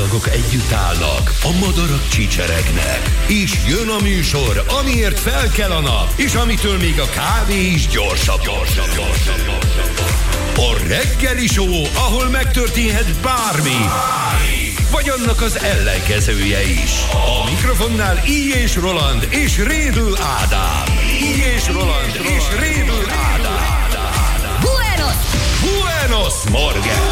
csillagok együtt állnak, a madarak csicseregnek, és jön a műsor, amiért fel kell a nap, és amitől még a kávé is gyorsabb. A reggeli show, ahol megtörténhet bármi, vagy annak az ellenkezője is. A mikrofonnál I. Roland és Rédl Ádám. I. Roland és Rédl Ádám. Buenos Morgen!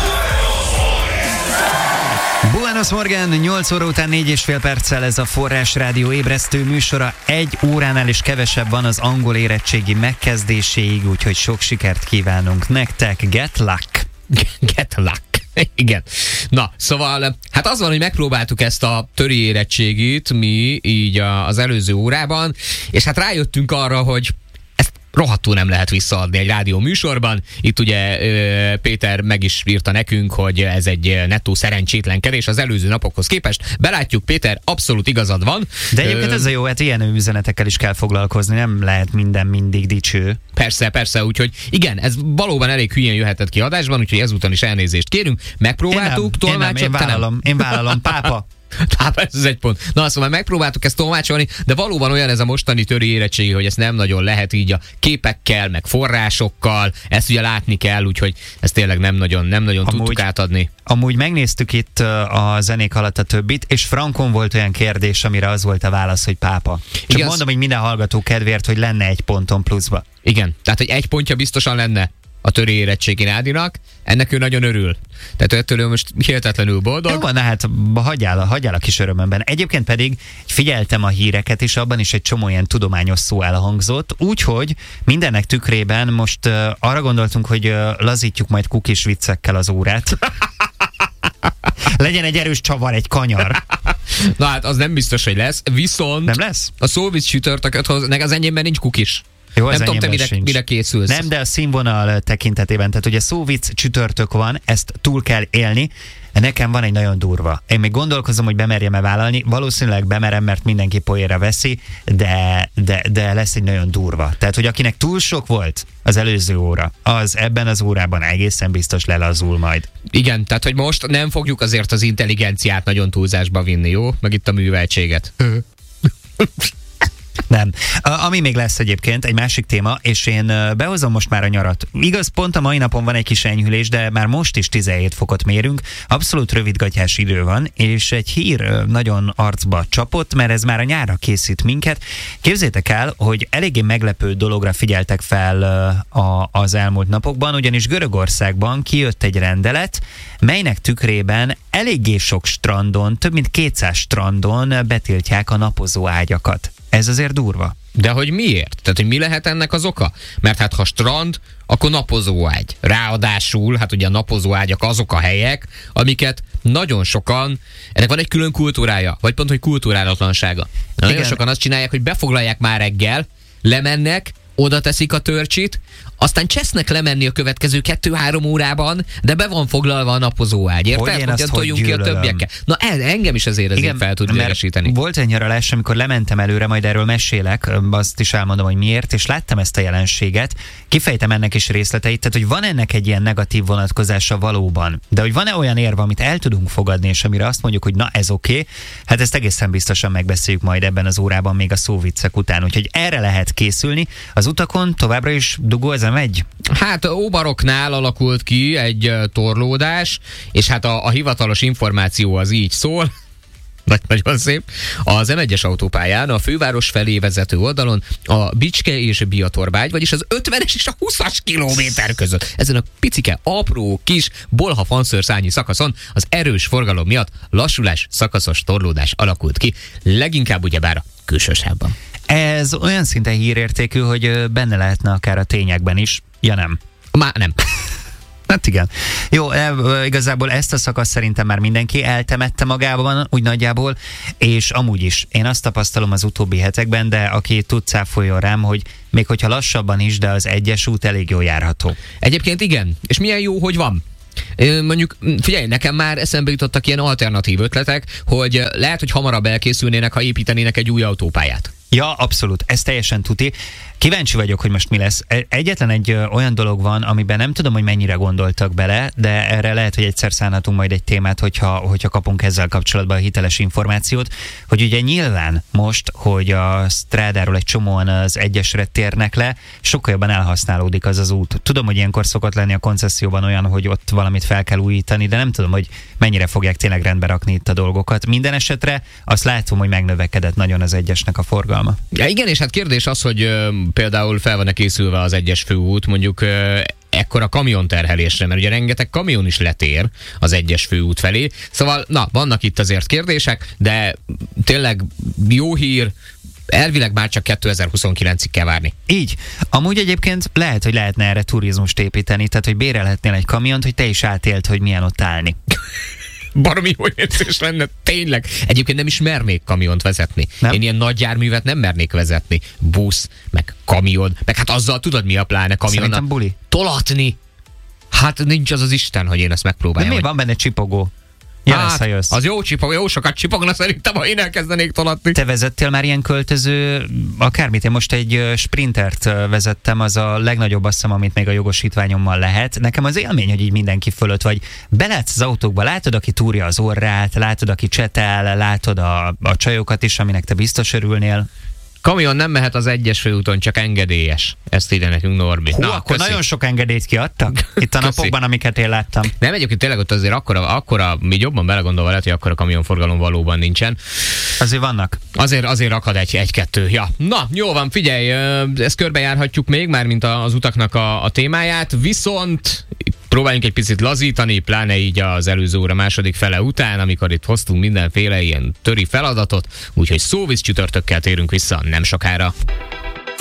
Buenos Morgen, 8 óra után 4,5 perccel ez a Forrás Rádió ébresztő műsora. 1 óránál is kevesebb van az angol érettségi megkezdéséig, úgyhogy sok sikert kívánunk nektek. Get luck! Get luck! Igen. Na, szóval, hát az van, hogy megpróbáltuk ezt a töri érettségit mi így az előző órában, és hát rájöttünk arra, hogy rohadtul nem lehet visszaadni egy rádió műsorban. Itt ugye Péter meg is írta nekünk, hogy ez egy nettó szerencsétlenkedés az előző napokhoz képest. Belátjuk, Péter, abszolút igazad van. De egyébként ez a jó, hát ilyen üzenetekkel is kell foglalkozni, nem lehet minden mindig dicső. Persze, úgyhogy igen, ez valóban elég hülyén jöhetett ki adásban, úgyhogy ezúton is elnézést kérünk. Megpróbáltuk, tolmácsot. Én vállalom, pápa. Ez egy pont. Na, szóval megpróbáltuk ezt tolmácsolni, de valóban olyan ez a mostani töri érettségi, hogy ezt nem nagyon lehet így a képekkel, meg forrásokkal, ezt ugye látni kell, úgyhogy ezt tényleg nem nagyon tudtuk átadni. Amúgy megnéztük itt a zenék alatt a többit, és frankon volt olyan kérdés, amire az volt a válasz, hogy pápa. Csak igen, mondom, hogy minden hallgató kedvéért, hogy lenne 1 ponton pluszba. Igen, tehát hogy 1 pontja biztosan lenne a töri érettségi Nádinak, ennek ő nagyon örül. Tehát ettől ő most hihetetlenül boldog. Jó van, hát hagyjál a kis örömömben. Egyébként pedig figyeltem a híreket, és abban is egy csomó ilyen tudományos szó elhangzott, úgyhogy mindennek tükrében most arra gondoltunk, hogy lazítjuk majd kukis viccekkel az órát. Legyen egy erős csavar, egy kanyar. Na hát az nem biztos, hogy lesz, viszont nem lesz? A szóvic csütörtököt az enyémben nincs kukis. Jó, nem tudom, te mire készülsz. Nem, de a színvonal tekintetében, tehát ugye szóvic csütörtök van, ezt túl kell élni. Nekem van egy nagyon durva. Én még gondolkozom, hogy bemerjem-e vállalni. Valószínűleg bemerem, mert mindenki poénra veszi, de lesz egy nagyon durva. Tehát, hogy akinek túl sok volt az előző óra, az ebben az órában egészen biztos lelazul majd. Igen, tehát, hogy most nem fogjuk azért az intelligenciát nagyon túlzásba vinni, jó? Meg itt a műveltséget. Nem. Ami még lesz egyébként, egy másik téma, és én behozom most már a nyarat. Igaz, pont a mai napon van egy kis enyhülés, de már most is 17 fokot mérünk. Abszolút rövidgatjás idő van, és egy hír nagyon arcba csapott, mert ez már a nyárra készít minket. Képzeljétek el, hogy eléggé meglepő dologra figyeltek fel az elmúlt napokban, ugyanis Görögországban kijött egy rendelet, melynek tükrében eléggé sok strandon, több mint 200 strandon betiltják a napozó ágyakat. Ez azért durva. De hogy miért? Tehát, hogy mi lehet ennek az oka? Mert hát ha strand, akkor napozóágy. Ráadásul, hát ugye a napozóágyak azok a helyek, amiket nagyon sokan, ennek van egy külön kultúrája, vagy pont, hogy kulturálatlansága. Nagyon sokan azt csinálják, hogy befoglalják már reggel, lemennek, oda teszik a törcsit, aztán csesznek lemenni a következő 2-3 órában, de be van foglalva a napozóágy. Érted? Hogyan toljunk ki a többiekkel. Na engem is ezért fel tud légesíteni. Volt egy nyaralás, amikor lementem előre, majd erről mesélek, azt is elmondom, hogy miért, és láttam ezt a jelenséget, kifejtem ennek is részleteit, tehát hogy van ennek egy ilyen negatív vonatkozása valóban, de hogy van-e olyan érve, amit el tudunk fogadni, és amire azt mondjuk, hogy na ez oké, hát ezt egészen biztosan megbeszéljük majd ebben az órában, még a szóviccek után, úgyhogy erre lehet készülni. Az utakon továbbra is dugó ez megy? Hát Óbaroknál alakult ki egy torlódás, és hát a hivatalos információ az így szól, nagyon szép. Az M1-es autópályán a főváros felé vezető oldalon a Bicske és Biatorbágy, vagyis az 50-es és a 20-as kilométer között. Ezen a picike, apró, kis, bolha-fanszőrszányi szakaszon az erős forgalom miatt lassulás, szakaszos torlódás alakult ki, leginkább ugyebár a külső sávban. Ez olyan szinten hírértékű, hogy benne lehetne akár a tényekben is. Ja nem. Már nem. Hát igen. Jó, igazából ezt a szakaszt szerintem már mindenki eltemette magában, úgy nagyjából, és amúgy is. Én azt tapasztalom az utóbbi hetekben, de aki tud, cáfoljon rám, hogy még hogyha lassabban is, de az 1-es út elég jól járható. Egyébként igen. És milyen jó, hogy van. Mondjuk, figyelj, nekem már eszembe jutottak ilyen alternatív ötletek, hogy lehet, hogy hamarabb elkészülnének, ha építenének egy új autópályát. Ja, abszolút, ez teljesen tuti. Kíváncsi vagyok, hogy most mi lesz. Egyetlen egy olyan dolog van, amiben nem tudom, hogy mennyire gondoltak bele, de erre lehet, hogy egyszer szánhatunk majd egy témát, hogyha kapunk ezzel kapcsolatban a hiteles információt, hogy ugye nyilván most, hogy a Strádáról egy csomóan az egyesre térnek le, sokkal jobban elhasználódik az út. Tudom, hogy ilyenkor szokott lenni a koncesszióban olyan, hogy ott valamit fel kell újítani, de nem tudom, hogy mennyire fogják tényleg rendbe rakni itt a dolgokat. Minden esetre azt látom, hogy megnövekedett nagyon az egyesnek a forgalma. Ja, igen, és hát kérdés az, hogy például fel van-e készülve az egyes főút, mondjuk ekkora kamionterhelésre, mert ugye rengeteg kamion is letér az egyes főút felé. Szóval, vannak itt azért kérdések, de tényleg jó hír, elvileg már csak 2029-ig kell várni. Így. Amúgy egyébként lehet, hogy lehetne erre turizmust építeni, tehát hogy bérelhetnél egy kamiont, hogy te is átéld, hogy milyen ott állni. Baromi jó érzés lenne, tényleg. Egyébként nem is mernék kamiont vezetni. Nem? Én ilyen nagy járművet nem mernék vezetni. Busz, meg kamion, meg hát azzal tudod mi a pláne kamionnal? Szerintem buli. Tolatni. Hát nincs az izisten, hogy én ezt megpróbáljam. De mi van benne csipogó? Ja, az jó csipog, jó sokat csipogna szerintem, ha én elkezdenék tolatni. Te vezettél már ilyen költöző, akármit, én most egy sprintert vezettem, az a legnagyobb, azt hiszem, amit még a jogosítványommal lehet. Nekem az élmény, hogy így mindenki fölött vagy. Belátsz az autókba, látod, aki túrja az orrát, látod, aki csetel, látod a csajokat is, aminek te biztos örülnél. Kamion nem mehet az egyes főúton, csak engedélyes. Ezt ide nekünk Norbi. Hú, akkor nagyon sok engedélyt kiadtak itt a napokban, amiket én láttam. Nem, egyébként tényleg ott azért akkora mi jobban belegondolva lehet, hogy akkora kamionforgalom valóban nincsen. Azért vannak. Azért akad egy-kettő. Ja. Na, jó van, figyelj, ezt körbejárhatjuk még, már mint az utaknak a témáját, viszont próbáljunk egy picit lazítani, pláne így az előző óra második fele után, amikor itt hoztunk mindenféle ilyen töri feladatot, úgyhogy szóvíz csütörtökkel térünk vissza nem sokára.